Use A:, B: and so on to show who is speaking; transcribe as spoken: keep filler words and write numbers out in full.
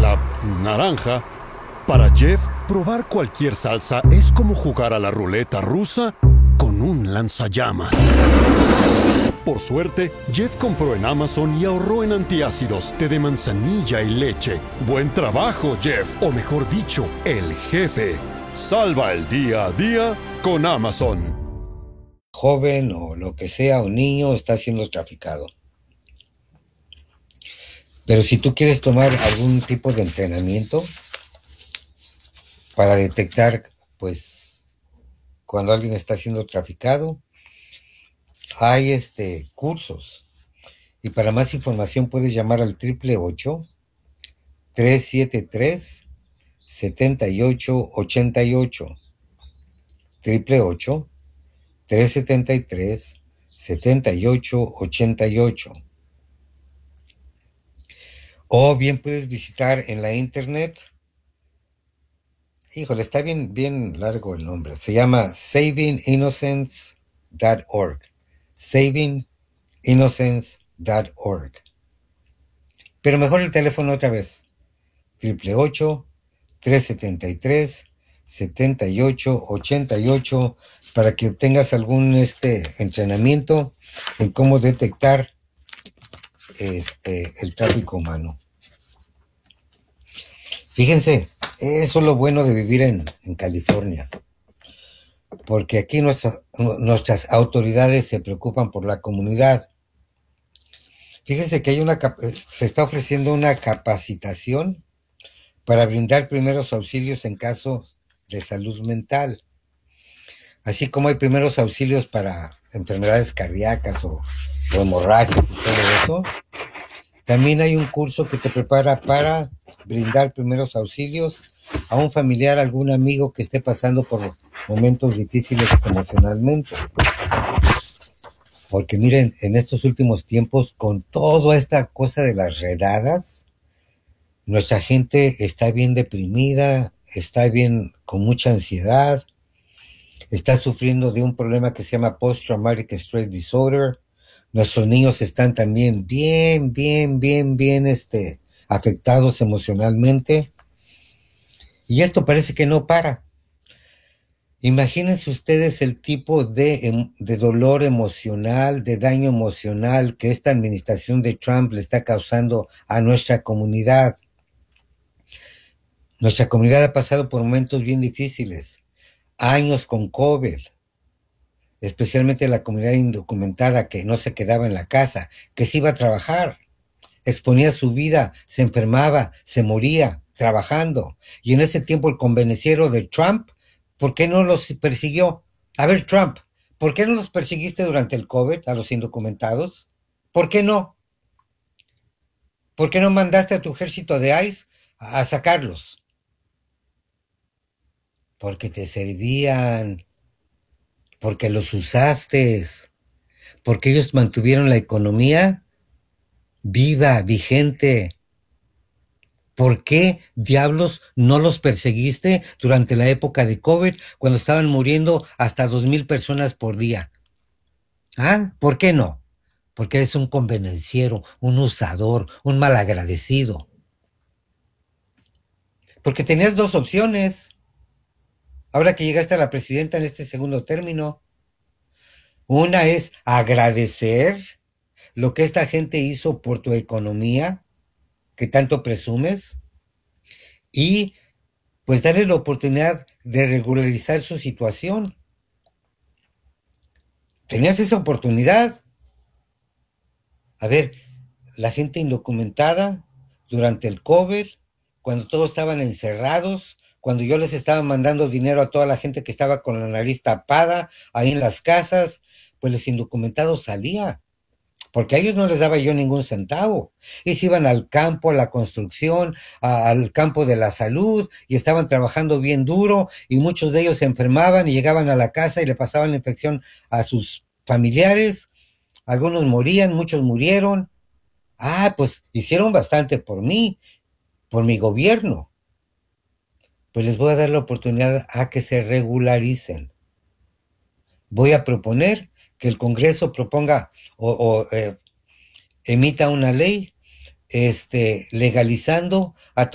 A: la naranja. Para Jeff, probar cualquier salsa es como jugar a la ruleta rusa con un lanzallamas. Por suerte, Jeff compró en Amazon y ahorró en antiácidos, té de manzanilla y leche. ¡Buen trabajo, Jeff! O mejor dicho, el jefe. Salva el día a día con Amazon.
B: Joven o lo que sea, o niño, está siendo traficado. Pero si tú quieres tomar algún tipo de entrenamiento para detectar, pues, cuando alguien está siendo traficado, hay este cursos. Y para más información puedes llamar al triple ocho, tres siete tres, siete ocho ocho ocho. Triple ocho, tres siete tres, siete ocho ocho ocho. O bien puedes visitar en la internet. Híjole, está bien, bien largo el nombre. Se llama saving innocence punto org. saving innocence punto org. Pero mejor el teléfono otra vez. Triple ocho, tres siete tres, siete ocho ocho ocho para que obtengas algún este entrenamiento en cómo detectar este el tráfico humano. Fíjense, eso es lo bueno de vivir en, en California, porque aquí nuestra, nuestras autoridades se preocupan por la comunidad. Fíjense que hay una se está ofreciendo una capacitación para brindar primeros auxilios en caso de salud mental, así como hay primeros auxilios para enfermedades cardíacas o, o hemorragias y todo eso. También hay un curso que te prepara para brindar primeros auxilios a un familiar, algún amigo que esté pasando por momentos difíciles emocionalmente. Porque miren, en estos últimos tiempos, con toda esta cosa de las redadas, nuestra gente está bien deprimida, está bien con mucha ansiedad, está sufriendo de un problema que se llama Post-Traumatic Stress Disorder. Nuestros niños están también bien, bien, bien, bien este, afectados emocionalmente. Y esto parece que no para. Imagínense ustedes el tipo de, de dolor emocional, de daño emocional que esta administración de Trump le está causando a nuestra comunidad. Nuestra comunidad ha pasado por momentos bien difíciles, años con COVID, especialmente la comunidad indocumentada que no se quedaba en la casa, que se iba a trabajar, exponía su vida, se enfermaba, se moría trabajando. Y en ese tiempo el convenenciero de Trump, ¿por qué no los persiguió? A ver, Trump, ¿por qué no los perseguiste durante el COVID a los indocumentados? ¿Por qué no? ¿Por qué no mandaste a tu ejército de ICE a sacarlos? Porque te servían, porque los usaste, porque ellos mantuvieron la economía viva, vigente. ¿Por qué diablos no los perseguiste durante la época de COVID cuando estaban muriendo hasta dos mil personas por día? ¿Ah? ¿Por qué no? Porque eres un convenenciero, un usador, un malagradecido. Porque tenías dos opciones. Ahora que llegaste a la presidenta en este segundo término. Una es agradecer lo que esta gente hizo por tu economía, que tanto presumes, y pues darle la oportunidad de regularizar su situación. Tenías esa oportunidad. A ver, la gente indocumentada durante el COVID, cuando todos estaban encerrados, cuando yo les estaba mandando dinero a toda la gente que estaba con la nariz tapada ahí en las casas, pues los indocumentados salían, porque a ellos no les daba yo ningún centavo. Y se iban al campo, a la construcción, a, al campo de la salud, y estaban trabajando bien duro, y muchos de ellos se enfermaban y llegaban a la casa y le pasaban la infección a sus familiares. Algunos morían, muchos murieron. Ah, pues hicieron bastante por mí, por mi gobierno. Pues les voy a dar la oportunidad a que se regularicen. Voy a proponer que el Congreso proponga o, o eh, emita una ley este, legalizando a